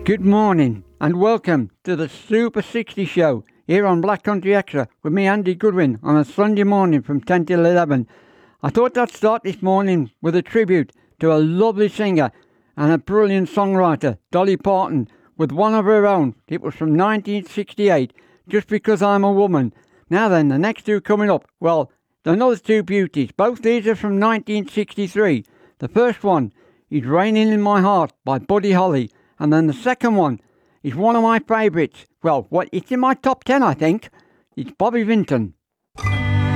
Good morning and welcome to the Super 60 Show here on Black Country Extra with me, Andy Goodwin, on a Sunday morning from 10 till 11. I thought I'd start this morning with a tribute to a lovely singer and a brilliant songwriter, Dolly Parton, with one of her own. It was from 1968, Just Because I'm a Woman. Now then, the next two coming up, well, another two beauties. Both these are from 1963. The first one is Raining in My Heart by Buddy Holly. And then the second one is one of my favourites. Well, it's in my top 10, I think. It's Bobby Vinton.